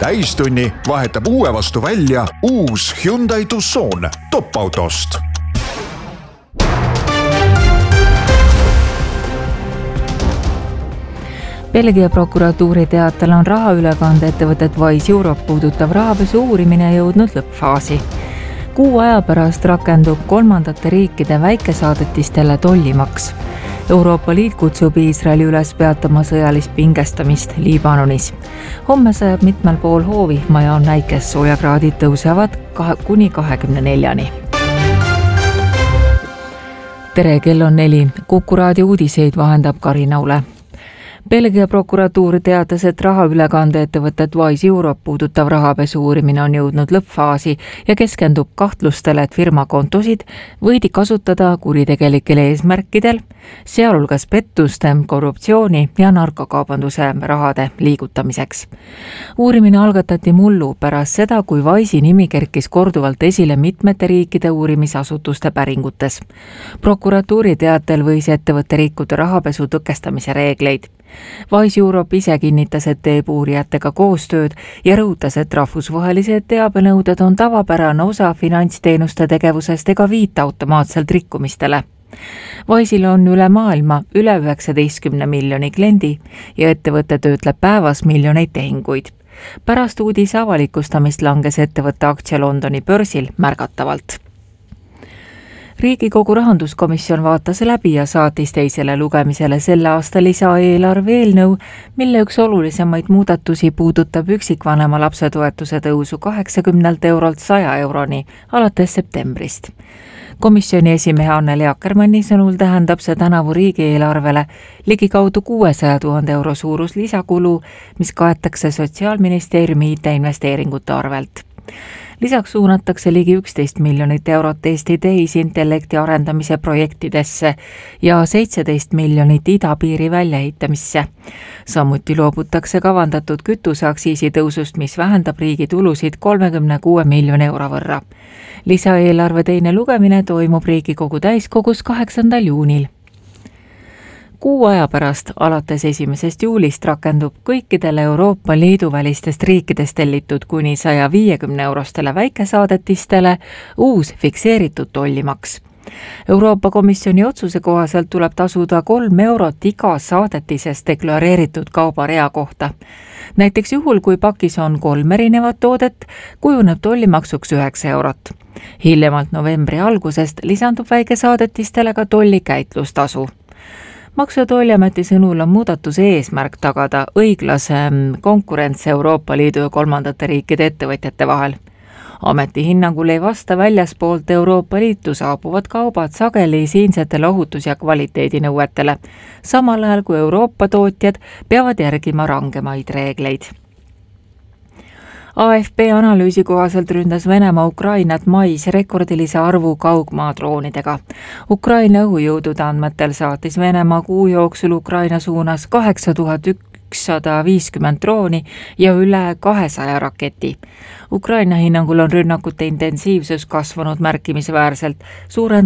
täistunni vahetab uue vastu välja uus Hyundai Tucson top-autost. Belgia prokuratuuri teatel on rahaülekandeettevõtet Wise Europe puudutav rahapesu uurimine jõudnud lõppfaasi. Kuu aja pärast rakendub kolmandate riikide väikesaadetistele tollimaks. Euroopa Liit kutsub Iisraeli üles peatama sõjalist pingestamist Liibanonis. Homme sajab mitmel pool hoovihma ja on näikes, soojakraadid tõusevad kuni 24-ni. Tere, kell on 4. Kuku raadio uudiseid vahendab Karina Ule. Belgia prokuratuur teatas, et rahaülekandeettevõtet Wise Europe puudutav rahapesu uurimine on jõudnud lõppfaasi ja keskendub kahtlustele, et firma kontosid võidi kasutada kuritegelikel eesmärkidel, sealhulgas pettuste, korruptsiooni ja narkokaubanduse rahade liigutamiseks. Uurimine algatati mullu pärast seda, kui Wise'i nimi kerkis korduvalt esile mitmete riikide uurimisasutuste päringutes. Prokuratuuri teatel võis ettevõtte rikkuda rahapesu tõkestamise reegleid. Wise Europe ise kinnitas, et teeb uurijatega koostööd ja rõhutas, et rahvusvahelised teabenõuded on tavapärane osa finantsteenuste tegevusest ega viita automaatselt rikkumistele. Wise'il on üle maailma üle 19 miljoni kliendi ja ettevõte töötleb päevas miljoneid tehinguid. Pärast uudise avalikustamist langes ettevõtte aktsia Londoni börsil märgatavalt. Riigikogu rahanduskomisjon vaatas läbi ja saatis teisele lugemisele selle aasta lisaeelarve eelnõu, mille üks olulisemaid muudatusi puudutab üksikvanema lapsetoetuse tõusu 80 eurolt 100 euroni alates septembrist. Komisjoni esimehe Anneli Akkermanni sõnul tähendab see tänavu riigieelarvele ligikaudu 600 000 euro suurus lisakulu, mis kaetakse Sotsiaalministeeriumi IT-investeeringute arvelt. Lisaks suunatakse ligi 11 miljonit eurot Eesti tehisintellekti arendamise projektidesse ja 17 miljonit idapiiri väljaehitamisse. Samuti loobutakse kavandatud kütuseaktsiisi tõusust, mis vähendab riigi tulusid 36 miljoni euro võrra. Lisaeelarve teine lugemine toimub Riigikogu täiskogus 8. juunil. Kuu aja pärast, alates 1. juulist rakendub kõikidele Euroopa Liidu välistest riikidest tellitud kuni 150 eurostele väikesaadetistele uus fikseeritud tollimaks. Euroopa Komisjoni otsuse kohaselt tuleb tasuda 3 eurot iga saadetises deklareeritud kaubarea kohta. Näiteks juhul, kui pakis on 3 erinevat toodet, kujuneb tollimaksuks 9 eurot. Hiljemalt novembri algusest lisandub väikesaadetistele ka tollikäitlustasu. Maksu- ja Tolliameti sõnul on muudatuse eesmärk tagada õiglasem konkurents Euroopa Liidu ja kolmandate riikide ettevõtjate vahel. Ameti hinnangul ei vasta väljaspoolt Euroopa Liitu saabuvad kaubad sageli siinsetele ohutus- ja kvaliteedinõuetele, samal ajal kui Euroopa tootjad peavad järgima rangemaid reegleid. AFP analüüsi kohaselt ründas Venemaa Ukrainat mais rekordilise arvu kaugmaadroonidega. Ukraina õhujõudude andmetel saatis Venemaa kuu jooksul Ukraina suunas 8150 drooni ja üle 200 raketi. Ukraina hinnangul on rünnakute intensiivsus kasvanud märkimisväärselt,